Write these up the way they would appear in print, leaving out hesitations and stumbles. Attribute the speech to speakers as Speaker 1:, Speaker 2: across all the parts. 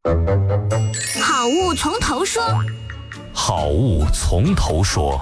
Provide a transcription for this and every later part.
Speaker 1: 好物从头说。
Speaker 2: 好物从头说。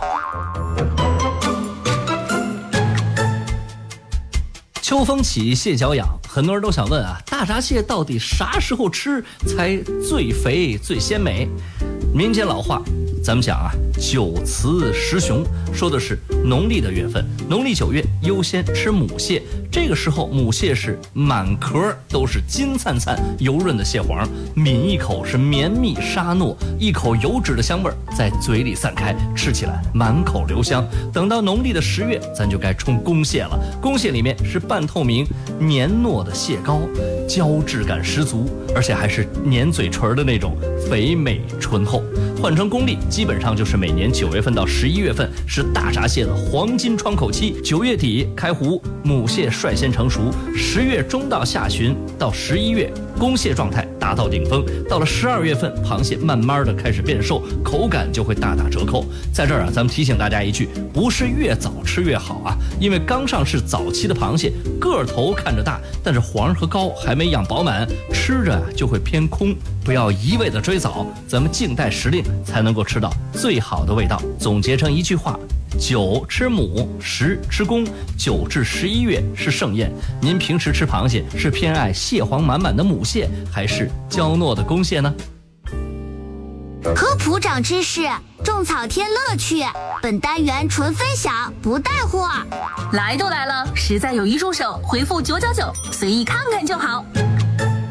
Speaker 2: 秋风起，蟹脚痒，很多人都想问啊，大闸蟹到底啥时候吃才最肥最鲜美？民间老话，咱们讲啊，九雌十雄，说的是农历的月份，农历9月优先吃母蟹。这个时候母蟹是满壳都是金灿灿油润的蟹黄，抿一口是绵密沙糯，一口油脂的香味在嘴里散开，吃起来满口留香。等到农历的10月，咱就该冲公蟹了。公蟹里面是半透明黏糯的蟹膏，胶质感十足，而且还是粘嘴唇的那种肥美醇厚。换成公历，基本上就是每年9月份到11月份是大闸蟹的黄金窗口期。9月底开湖，母蟹率先成熟；10月中到下旬到11月，公蟹状态达到顶峰。到了12月份，螃蟹慢慢的开始变瘦，口感就会大打折扣。在这儿啊，咱们提醒大家一句，不是越早吃越好啊，因为刚上市早期的螃蟹个头看着大，但是黄和膏还没养饱满，吃着就会偏空。不要一味的追早，咱们静待时令，才能够吃到最好的味道。总结成一句话：9吃母，10吃公，9至11月是盛宴。您平时吃螃蟹是偏爱蟹黄满满的母蟹，还是娇糯的公蟹呢？
Speaker 1: 科普长知识，种草添乐趣。本单元纯分享，不带货。
Speaker 3: 来都来了，实在有一助手，回复999，随意看看就好。